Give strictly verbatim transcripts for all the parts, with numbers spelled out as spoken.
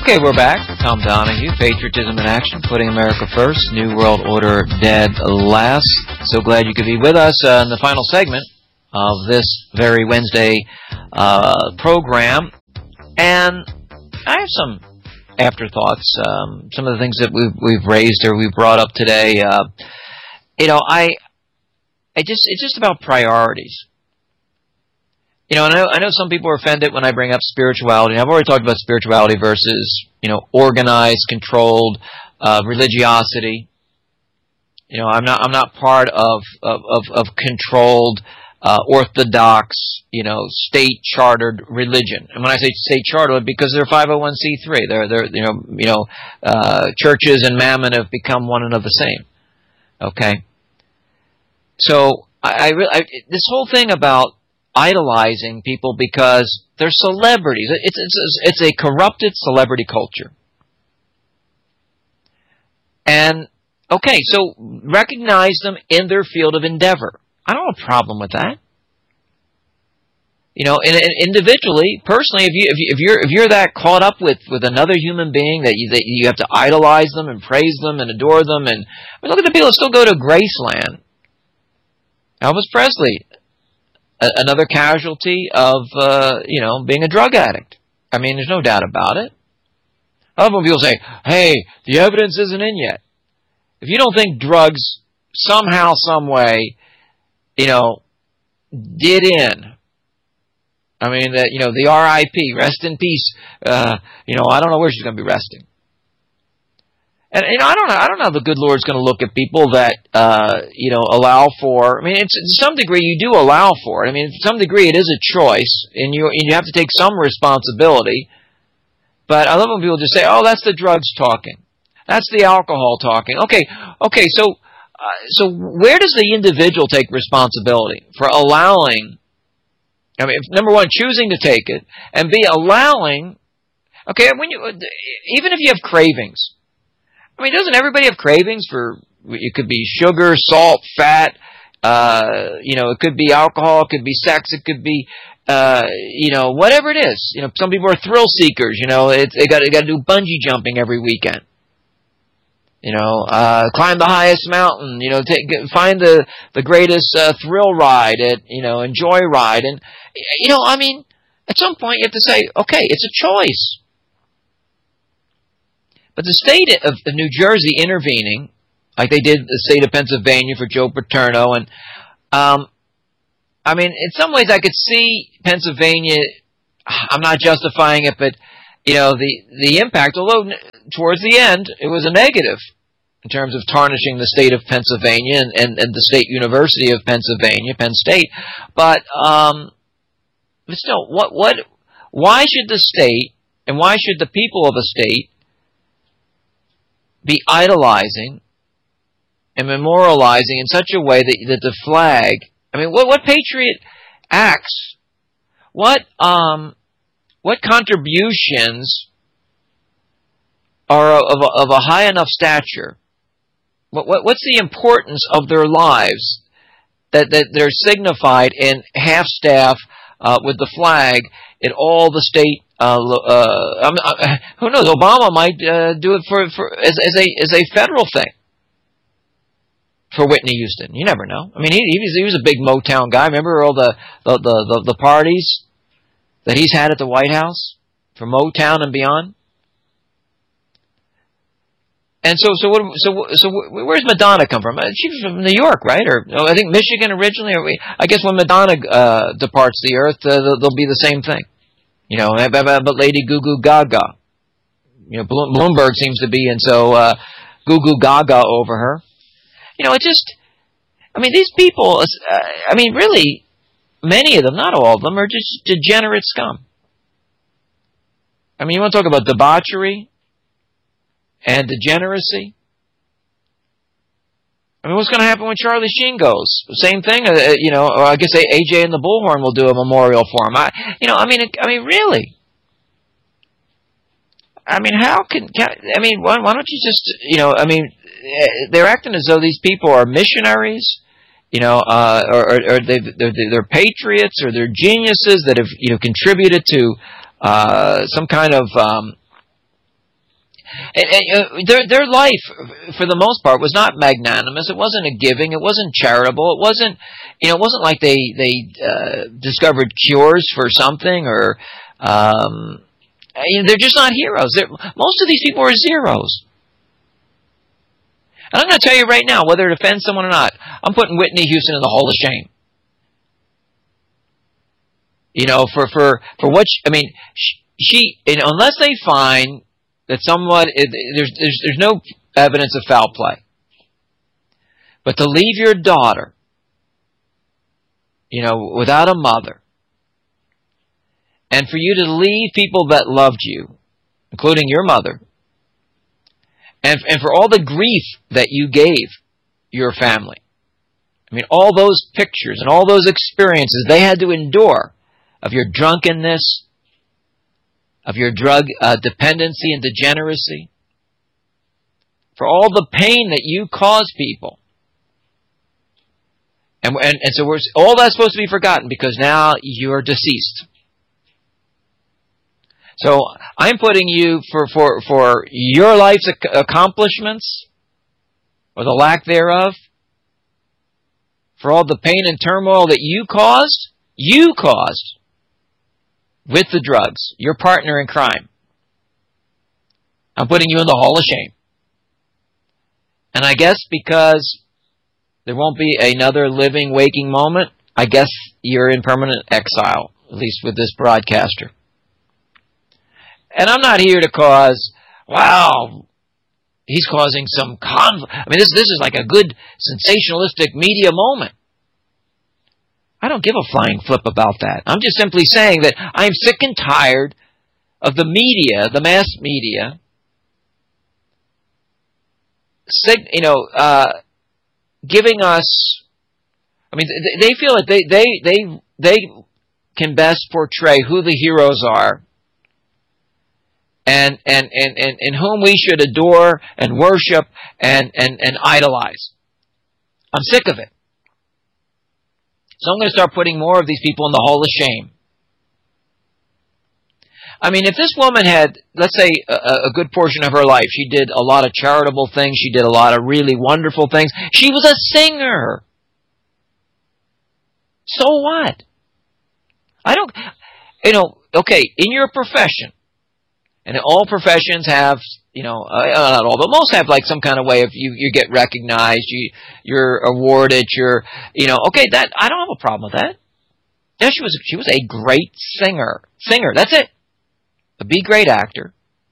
Okay, we're back. Tom Donahue, Patriotism in Action, Putting America First, New World Order Dead Last. So glad you could be with us uh, in the final segment of this very Wednesday uh, program. And I have some afterthoughts, um, some of the things that we've, we've raised or we've brought up today. Uh, you know, I, I just it's just about priorities. You know, I know, I know some people are offended when I bring up spirituality. I've already talked about spirituality versus, you know, organized, controlled uh, religiosity. You know, I'm not I'm not part of of of, of controlled, uh, orthodox, you know, state chartered religion. And when I say state chartered, because they're five oh one c three, they're they're you know you know uh, churches and mammon have become one another the same. Okay, so I, I, really, I this whole thing about idolizing people because they're celebrities. It's, it's, it's a corrupted celebrity culture. And, okay, so recognize them in their field of endeavor. I don't have a problem with that. You know, and, and individually, personally, if you if, you, if you're if you're that caught up with, with another human being that you that you have to idolize them and praise them and adore them, and I mean, look at the people that still go to Graceland. Elvis Presley, another casualty of, uh, you know, being a drug addict. I mean, there's no doubt about it. I love when people say, hey, the evidence isn't in yet. If you don't think drugs somehow, some way, you know, did in, I mean, that, you know, the R I P, rest in peace, uh, you know, I don't know where she's going to be resting. And, you know, I don't know. I don't know how the good Lord's going to look at people that, uh, you know, allow for. I mean, it's to some degree you do allow for it. I mean, to some degree it is a choice, and you and you have to take some responsibility. But I love when people just say, "Oh, that's the drugs talking, that's the alcohol talking." Okay, okay. So, uh, so where does the individual take responsibility for allowing? I mean, number one, choosing to take it, and B, allowing. Okay, when you even if you have cravings. I mean, doesn't everybody have cravings for, it could be sugar, salt, fat, uh, you know, it could be alcohol, it could be sex, it could be, uh, you know, whatever it is. You know, some people are thrill seekers, you know, it's, they got they got to do bungee jumping every weekend. You know, uh, climb the highest mountain, you know, take, find the, the greatest, uh, thrill ride at, you know, enjoy ride. And, you know, I mean, at some point you have to say, okay, it's a choice. But the state of New Jersey intervening, like they did the state of Pennsylvania for Joe Paterno, and um, I mean, in some ways I could see Pennsylvania. I'm not justifying it, but you know, the the impact. Although towards the end, it was a negative in terms of tarnishing the state of Pennsylvania and, and, and the State University of Pennsylvania, Penn State. But um, but still, what what? Why should the state and why should the people of a state be idolizing and memorializing in such a way that, that the flag, I mean, what, what patriot acts, what, um, what contributions are of a, of a high enough stature? What, what, what's the importance of their lives that, that they're signified in half-staff uh, with the flag in all the state. Uh, uh, uh, who knows? Obama might uh, do it for, for as, as a as a federal thing for Whitney Houston. You never know. I mean, he he was, he was a big Motown guy. Remember all the the, the the the parties that he's had at the White House for Motown and beyond. And so so what, so so where's Madonna come from? She was from New York, right? Or I think Michigan originally. Or I guess when Madonna uh, departs the earth, uh, they'll be the same thing. You know, but Lady Goo Goo Gaga. You know, Bloomberg seems to be, and so uh, Goo Goo Gaga over her. You know, it just, I mean, these people, uh, I mean, really, many of them, not all of them, are just degenerate scum. I mean, you want to talk about debauchery and degeneracy? I mean, what's going to happen when Charlie Sheen goes? Same thing, uh, you know. Or I guess A J and the Bullhorn will do a memorial for him. I, you know, I mean, I mean, really. I mean, how can? can I mean, why, why don't you just, you know? I mean, they're acting as though these people are missionaries, you know, uh, or, or, or they they're, they're patriots, or they're geniuses that have, you know, contributed to uh, some kind of um, and, and, uh, their their life, for the most part, was not magnanimous. It wasn't a giving. It wasn't charitable. It wasn't, you know, it wasn't like they they uh, discovered cures for something, or um, you know, they're just not heroes. They're, most of these people are zeros. And I'm going to tell you right now, whether it offends someone or not, I'm putting Whitney Houston in the Hall of Shame. You know, for for for what she, I mean, she, she you know, unless they find that somewhat there's there's there's no evidence of foul play, but to leave your daughter, you know, without a mother, and for you to leave people that loved you, including your mother, and and for all the grief that you gave your family. I mean, all those pictures and all those experiences they had to endure of your drunkenness, of your drug uh, dependency and degeneracy, for all the pain that you caused people. And, and, and so we're, all that's supposed to be forgotten because now you're deceased. So I'm putting you for, for, for your life's accomplishments, or the lack thereof, for all the pain and turmoil that you caused, you caused, with the drugs, your partner in crime. I'm putting you in the Hall of Shame. And I guess because there won't be another living, waking moment, I guess you're in permanent exile, at least with this broadcaster. And I'm not here to cause, wow, he's causing some conflict. I mean, this, this is like a good sensationalistic media moment. I don't give a flying flip about that. I'm just simply saying that I'm sick and tired of the media, the mass media, sick, you know, uh, giving us. I mean, they feel that they they they they can best portray who the heroes are, and and and and, and whom we should adore and worship and and and idolize. I'm sick of it. So I'm going to start putting more of these people in the Hall of Shame. I mean, if this woman had, let's say, a, a good portion of her life, she did a lot of charitable things, she did a lot of really wonderful things. She was a singer. So what? I don't, you know, okay, in your profession, and all professions have, you know, uh, not all, but most have like some kind of way of you, you get recognized, you, you're awarded, you're, you know, okay, that, I don't have a problem with that. Yeah, she was, she was a great singer. Singer, that's it. A B grade actor.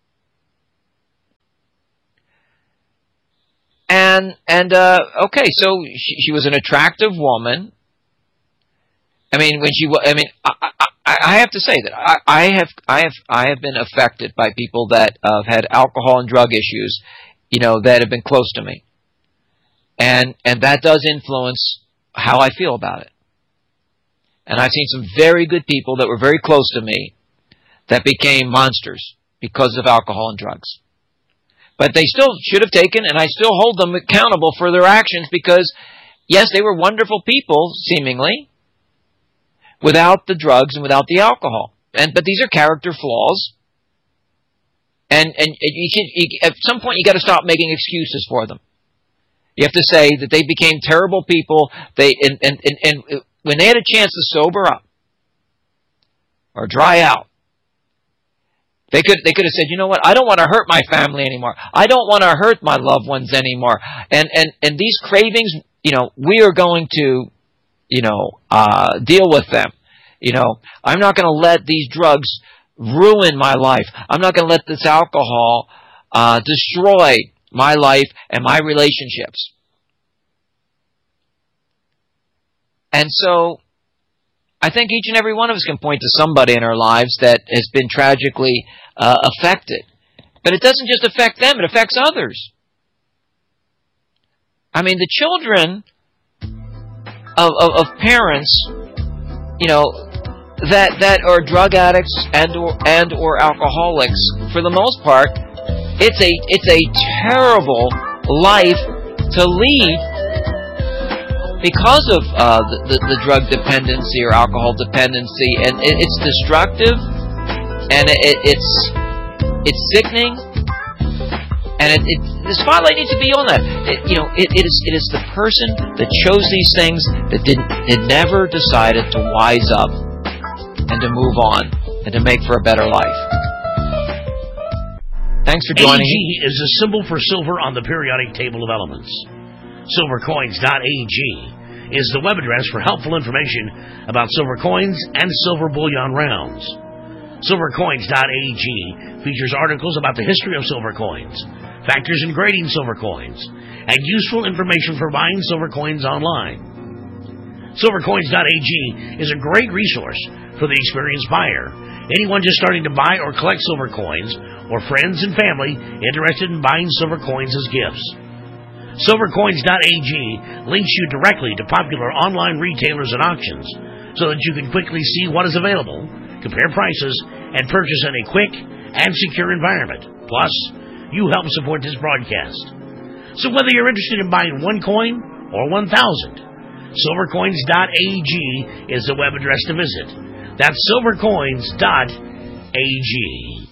And, and, uh, okay, so she, she was an attractive woman. I mean, when she, I mean, I, I, I have to say that I, I have, I have, I have been affected by people that uh, have had alcohol and drug issues, you know, that have been close to me, and and that does influence how I feel about it. And I've seen some very good people that were very close to me that became monsters because of alcohol and drugs. But they still should have taken, and I still hold them accountable for their actions because, yes, they were wonderful people, seemingly, without the drugs and without the alcohol. And but these are character flaws. And and you can, you, at some point you got to stop making excuses for them. You have to say that they became terrible people. They and and, and, and when they had a chance to sober up or dry out, they could they could have said, you know what, I don't want to hurt my family anymore. I don't want to hurt my loved ones anymore. And and and these cravings, you know, we are going to, you know, uh, deal with them. You know, I'm not going to let these drugs ruin my life. I'm not going to let this alcohol uh, destroy my life and my relationships. And so I think each and every one of us can point to somebody in our lives that has been tragically uh, affected. But it doesn't just affect them, it affects others. I mean, the children of, of, of parents, you know, that that are drug addicts and or and or alcoholics, for the most part, it's a it's a terrible life to lead because of uh, the, the the drug dependency or alcohol dependency, and it, it's destructive, and it, it's it's sickening, And it, it, the spotlight needs to be on that. It, you know, it, it is it is the person that chose these things that didn't, it never decided to wise up and to move on and to make for a better life. Thanks for joining. A G is a symbol for silver on the periodic table of elements. silver coins dot A G is the web address for helpful information about silver coins and silver bullion rounds. silver coins dot A G features articles about the history of silver coins, factors in grading silver coins, and useful information for buying silver coins online. silver coins dot A G is a great resource for the experienced buyer, anyone just starting to buy or collect silver coins, or friends and family interested in buying silver coins as gifts. silver coins dot A G links you directly to popular online retailers and auctions so that you can quickly see what is available, compare prices, and purchase in a quick and secure environment. Plus, you help support this broadcast. So whether you're interested in buying one coin or one thousand, silver coins dot A G is the web address to visit. That's silver coins dot A G.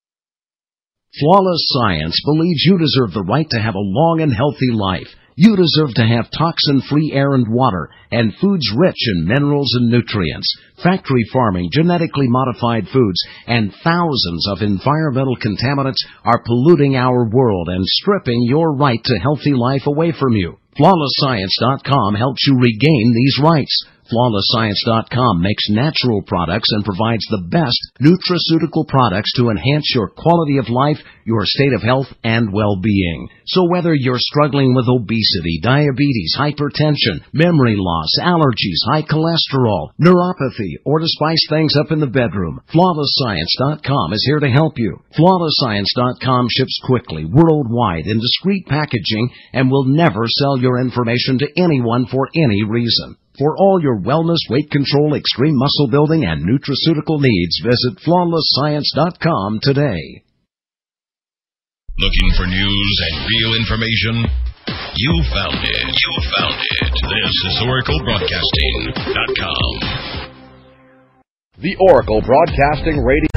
Flawless Science believes you deserve the right to have a long and healthy life. You deserve to have toxin-free air and water, and foods rich in minerals and nutrients. Factory farming, genetically modified foods, and thousands of environmental contaminants are polluting our world and stripping your right to healthy life away from you. Flawless Science dot com helps you regain these rights. Flawless Science dot com makes natural products and provides the best nutraceutical products to enhance your quality of life, your state of health, and well-being. So whether you're struggling with obesity, diabetes, hypertension, memory loss, allergies, high cholesterol, neuropathy, or to spice things up in the bedroom, Flawless Science dot com is here to help you. Flawless Science dot com ships quickly, worldwide, in discreet packaging, and will never sell your information to anyone for any reason. For all your wellness, weight control, extreme muscle building, and nutraceutical needs, visit Flawless Science dot com today. Looking for news and real information? You found it. You found it. This is Oracle Broadcasting dot com. The Oracle Broadcasting Radio